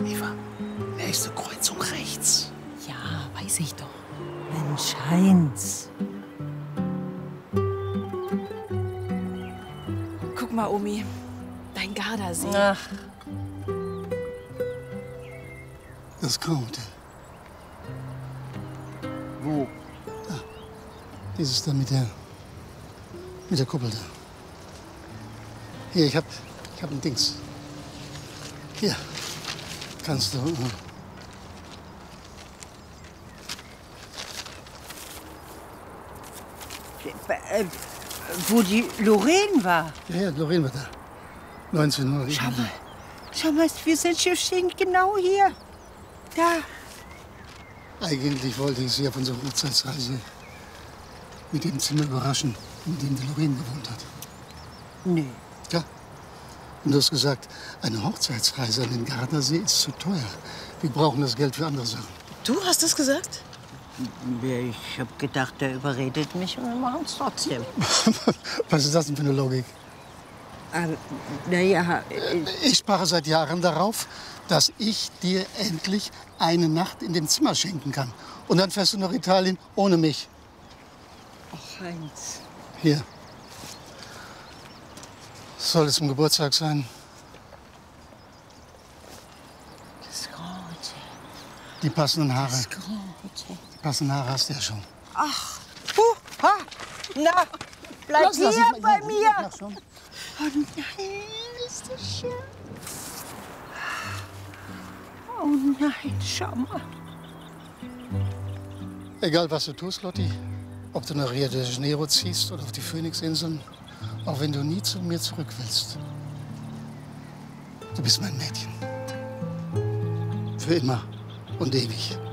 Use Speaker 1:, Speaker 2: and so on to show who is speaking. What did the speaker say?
Speaker 1: Eva, nächste Kreuzung rechts.
Speaker 2: Ja, weiß ich doch.
Speaker 3: Mensch, Heinz.
Speaker 2: Guck mal, Omi. Dein Gardasee.
Speaker 3: Ach,
Speaker 1: Das Grauhotel.
Speaker 4: Wo?
Speaker 1: Dieses da mit der Kuppel da. Hier, ich hab ein Dings. Hier. Kannst du.
Speaker 3: wo die Lorraine war.
Speaker 1: Ja, Lorraine war da. 1900.
Speaker 3: Schau mal, wir sind schon genau hier. Da.
Speaker 1: Eigentlich wollte ich Sie auf unserer Hochzeitsreise mit dem Zimmer überraschen, in dem die Lorraine gewohnt hat.
Speaker 3: Nee.
Speaker 1: Ja. Und du hast gesagt, eine Hochzeitsreise an den Gardasee ist zu teuer. Wir brauchen das Geld für andere Sachen.
Speaker 2: Du hast das gesagt?
Speaker 3: Ja, ich hab gedacht, der überredet mich und wir machen es trotzdem.
Speaker 1: Was ist das denn für eine Logik?
Speaker 3: Naja,
Speaker 1: Ich spare seit Jahren darauf, dass ich dir endlich eine Nacht in dem Zimmer schenken kann. Und dann fährst du nach Italien ohne mich.
Speaker 3: ach, Heinz.
Speaker 1: Hier. Soll es zum Geburtstag sein?
Speaker 3: Das Große.
Speaker 1: Die passenden Haare.
Speaker 3: Das Große.
Speaker 1: Die passenden Haare hast du ja schon.
Speaker 3: Ach, ha, na, bleib hier bei mir.
Speaker 1: Mach schon.
Speaker 3: Oh nein, ist das schön. Oh nein, schau mal.
Speaker 1: Egal, was du tust, Lotti, ob du nach Rio de Janeiro ziehst oder auf die Phoenixinseln, auch wenn du nie zu mir zurück willst. Du bist mein Mädchen. Für immer und ewig.